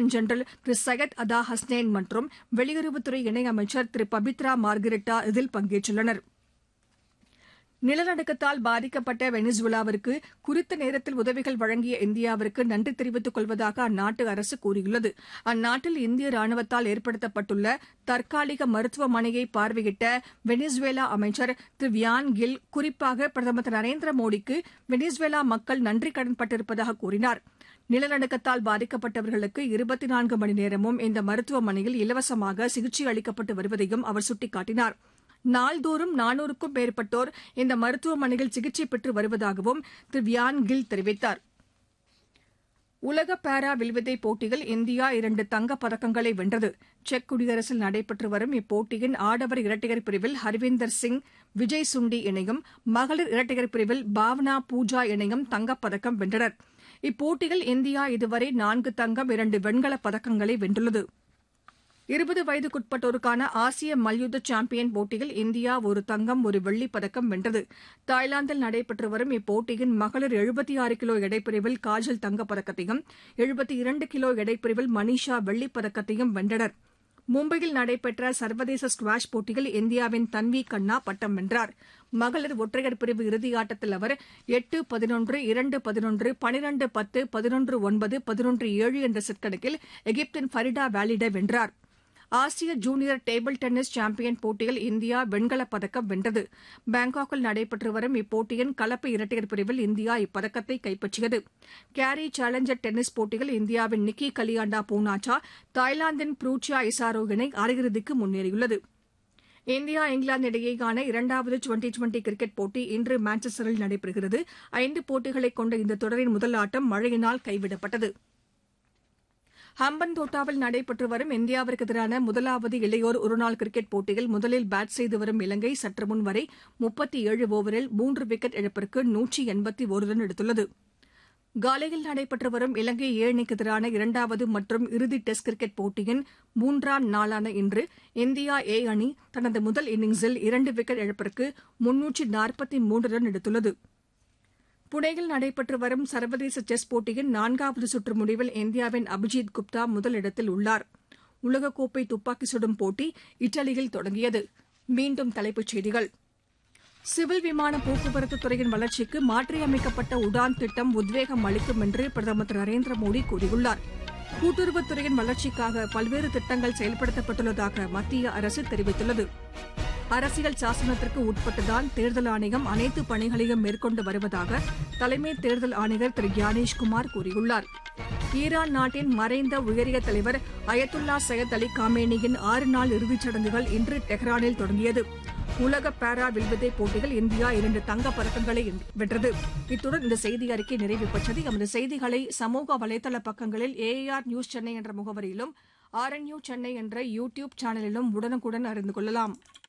Lieutenant general திரு சையத் அதா ஹஸ்னைன் மற்றும் வெளியுறவுத்துறை இணையமைச்சர் திரு பபித்ரா மார்கரெட்டா இதில் பங்கேற்றுள்ளனர். நிலநடுக்கத்தால் பாதிக்கப்பட்ட வெனிசுவேலாவிற்கு குறித்த நேரத்தில் உதவிகள் வழங்கிய இந்தியாவிற்கு நன்றி தெரிவித்துக் கொள்வதாக அந்நாட்டு அரசு கூறியுள்ளது. அந்நாட்டில் இந்திய ராணுவத்தால் ஏற்படுத்தப்பட்டுள்ள தற்காலிக மருத்துவமனையை பார்வையிட்ட வெனிசுவேலா அமைச்சர் திரு வியான் கில் குறிப்பாக பிரதமர் திரு நரேந்திர மோடிக்கு வெனிசுவேலா மக்கள் நன்றி கடன்பட்டிருப்பதாக கூறினார். நிலநடுக்கத்தால் பாதிக்கப்பட்டவர்களுக்கு 24 மணி நேரமும் இந்த மருத்துவமனையில் இலவசமாக சிகிச்சை அளிக்கப்பட்டு வருவதையும் அவர் சுட்டிக்காட்டினார். நாள்தோறும் 400க்கும் மேற்பட்டோர் இந்த மருத்துவமனையில் சிகிச்சை பெற்று வருவதாகவும் திரு வியான் கில் தெரிவித்தார். உலக பாரா வில்வித்தை போட்டியில் இந்தியா 2 தங்கப் பதக்கங்களை வென்றது. செக் குடியரசில் நடைபெற்று வரும் இப்போட்டியின் ஆடவர் இரட்டையர் பிரிவில் ஹர்வீந்தர் சிங் விஜய் சுண்டி இணையும், மகளிர் இரட்டையர் பிரிவில் பாவனா பூஜா இணையும் தங்கப் பதக்கம் வென்றனர். இப்போட்டியில் இந்தியா இதுவரை 4 தங்கம் 2 வெண்கலப் பதக்கங்களை வென்றுள்ளது. 20 வயதுக்குட்பட்டோருக்கான ஆசிய மல்யுத்த சாம்பியன் போட்டியில் இந்தியா 1 தங்கம் 1 வெள்ளிப் பதக்கம் வென்றது. தாய்லாந்தில் நடைபெற்று வரும் இப்போட்டியின் மகளிர் 76 கிலோ எடைப்பிரிவில் காஜல் தங்கப் பதக்கத்தையும் 72 கிலோ எடைப்பிரிவில் மனிஷா வெள்ளிப் பதக்கத்தையும் வென்றனர். மும்பையில் நடைபெற்ற சர்வதேச ஸ்குவாஷ் போட்டியில் இந்தியாவின் தன்வி கண்ணா பட்டம் வென்றார். மகளிர் ஒற்றையர் பிரிவு இறுதியாட்டத்தில் அவர் 8-11, 2-11, 12-10, 11-9, 11-7 என்ற செட் கணக்கில் எகிப்தின் ஃபரிடா வாலிடை வென்றார். ஆசிய ஜூனியர் டேபிள் டென்னிஸ் சாம்பியன் போட்டியில் இந்தியா வெண்கலப் பதக்கம் வென்றது. பாங்காக்கில் நடைபெற்று வரும் இப்போட்டியின் கலப்பு இரட்டையர் பிரிவில் இந்தியா இப்பதக்கத்தை கைப்பற்றியது. கேரி சேலஞ்சர் டென்னிஸ் போட்டியில் இந்தியாவின் நிக்கி கலியாண்டா பூனாச்சா தாய்லாந்தின் ப்ரூச்சியா இசாரோ இணை அரையிறுதிக்கு முன்னேறியுள்ளது. இந்தியா இங்கிலாந்து இடையேயான 2வது டுவெண்டி கிரிக்கெட் போட்டி இன்று மான்செஸ்டரில் நடைபெறுகிறது. 5 போட்டிகளைக் கொண்ட இந்த தொடரின் முதல் ஆட்டம் மழையினால் கைவிடப்பட்டது. ஹம்பன்தோட்டாவில் நடைபெற்று வரும் இந்தியாவிற்கு எதிரான முதலாவது இளையோர் ஒருநாள் கிரிக்கெட் போட்டியில் முதலில் பேட் செய்து வரும் இலங்கை சற்று முன் வரை 37 ஓவரில் 3 விக்கெட் இழப்பிற்கு 181 ரன் எடுத்துள்ளது. காலையில் நடைபெற்று வரும் இலங்கை ஏ அணிக்கு எதிரான 2வது மற்றும் இறுதி டெஸ்ட் கிரிக்கெட் போட்டியின் 3ஆம் நாளான இன்று இந்தியா ஏ அணி தனது முதல் இன்னிங்ஸில் 2 விக்கெட் இழப்பிற்கு 343 ரன் எடுத்துள்ளது. புனேயில் நடைபெற்று வரும் சர்வதேச செஸ் போட்டியின் 4வது சுற்று முடிவில் இந்தியாவின் அபிஜித் குப்தா முதலிடத்தில் உள்ளார். உலகக்கோப்பை துப்பாக்கி சுடும் போட்டி இத்தாலியில் தொடங்கியது. மீண்டும் தலைப்புச் செய்திகள். சிவில் விமான போக்குவரத்து துறையின் வளர்ச்சிக்கு மாற்றியமைக்கப்பட்ட உடான் திட்டம் உத்வேகம் அளிக்கும் என்று பிரதமர் திரு நரேந்திர மோடி கூறியுள்ளார். கூட்டுறவுத்துறையின் வளர்ச்சிக்காக பல்வேறு திட்டங்கள் செயல்படுத்தப்பட்டுள்ளதாக மத்திய அரசு தெரிவித்துள்ளது. அரசியல் சாசனத்திற்கு உட்பட்டுதான் தேர்தல் ஆணையம் அனைத்து பணிகளையும் மேற்கொண்டு வருவதாக தலைமை தேர்தல் ஆணையர் திரு கியானேஷ்குமார் கூறியுள்ளார். ஈரான் நாட்டின் மறைந்த உயரிய தலைவர் அயத்துல்லா சையத் அலி காமேனியின் 6 நாள் இறுதிச் சடங்குகள் இன்று டெஹ்ரானில் தொடங்கியது. உலக பாரா வில்வித்தை போட்டியில் இந்தியா 2 தங்கப் பதக்கங்களை வென்றது. இத்துடன் இந்த செய்தி அறிக்கை நிறைவு பெற்றது. எமது செய்திகளை சமூக வலைதள பக்கங்களில் AAR நியூஸ் சென்னை என்ற முகவரியிலும் RNU சென்னை என்ற யூ டியூப் சேனலிலும் உடனுக்குடன் அறிந்து கொள்ளலாம்.